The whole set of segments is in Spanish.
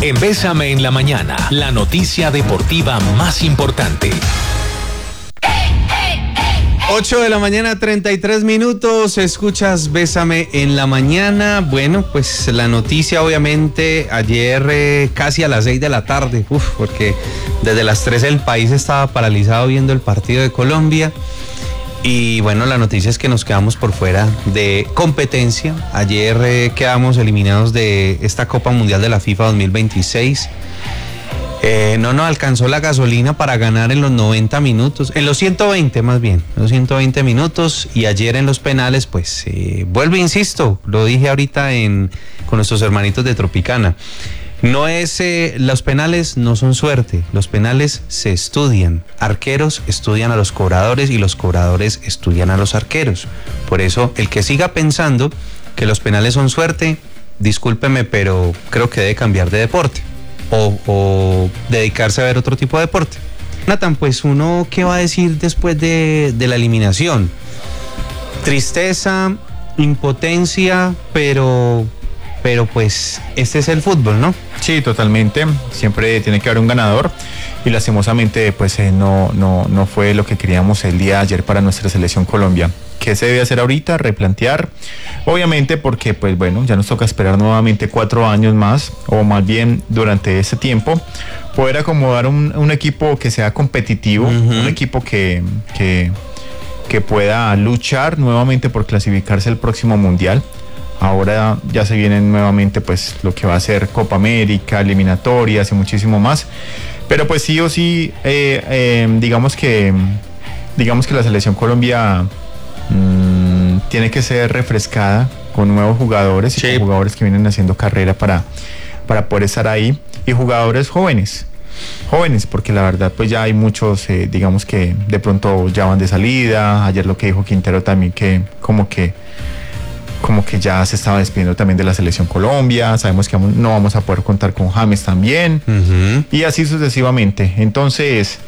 En Bésame en la Mañana, la noticia deportiva más importante. 8 de la mañana, 33 minutos, escuchas Bésame en la Mañana. Bueno, pues la noticia obviamente ayer casi a las 6 de la tarde, porque desde las 3 el país estaba paralizado viendo el partido de Colombia. Y bueno, la noticia es que nos quedamos por fuera de competencia. Ayer quedamos eliminados de esta Copa Mundial de la FIFA 2026. No nos alcanzó la gasolina para ganar en los 90 minutos, en los 120 más bien, los 120 minutos, y ayer en los penales, pues, vuelvo, insisto, lo dije ahorita con nuestros hermanitos de Tropicana, los penales no son suerte, los penales se estudian, arqueros estudian a los cobradores y los cobradores estudian a los arqueros, por eso el que siga pensando que los penales son suerte, discúlpeme, pero creo que debe cambiar de deporte. O dedicarse a ver otro tipo de deporte. Nathan, pues uno, ¿qué va a decir después de la eliminación? Tristeza, impotencia, pero pues este es el fútbol, ¿no? Sí, totalmente. Siempre tiene que haber un ganador y lastimosamente pues no fue lo que queríamos el día de ayer para nuestra selección Colombia. ¿Qué se debe hacer ahorita? Replantear, obviamente, porque pues bueno, ya nos toca esperar nuevamente 4 años más, o más bien durante ese tiempo, poder acomodar un equipo que sea competitivo, un equipo que pueda luchar nuevamente por clasificarse al próximo Mundial. Ahora ya se vienen nuevamente pues lo que va a ser Copa América, eliminatorias y muchísimo más, pero pues sí o sí, digamos que la selección Colombia tiene que ser refrescada con nuevos jugadores y con jugadores que vienen haciendo carrera para poder estar ahí, y jugadores jóvenes, porque la verdad pues ya hay muchos, digamos que de pronto ya van de salida. Ayer lo que dijo Quintero también, que como que ya se estaba despidiendo también de la selección Colombia. Sabemos que no vamos a poder contar con James también, y así sucesivamente. Entonces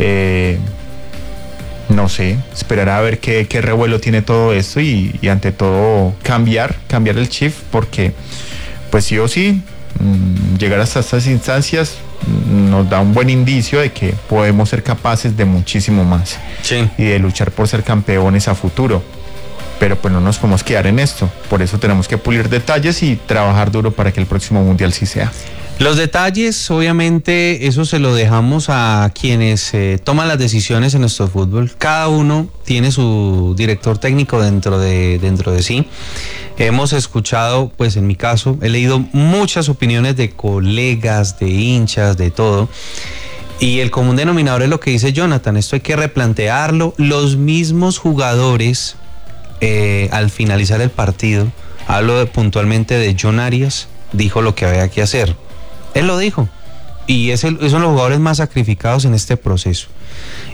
no sé, esperará a ver qué revuelo tiene todo esto y ante todo cambiar el chip, porque pues sí o sí, llegar hasta estas instancias nos da un buen indicio de que podemos ser capaces de muchísimo más, y de luchar por ser campeones a futuro. Pero pues no nos podemos quedar en esto, por eso tenemos que pulir detalles y trabajar duro para que el próximo Mundial sí sea. Los detalles, obviamente, eso se lo dejamos a quienes toman las decisiones en nuestro fútbol. Cada uno tiene su director técnico dentro de sí. Hemos escuchado, pues en mi caso, he leído muchas opiniones de colegas, de hinchas, de todo. Y el común denominador es lo que dice Jonathan, esto hay que replantearlo. Los mismos jugadores, al finalizar el partido, hablo puntualmente de John Arias, dijo lo que había que hacer. Él lo dijo, y son los jugadores más sacrificados en este proceso.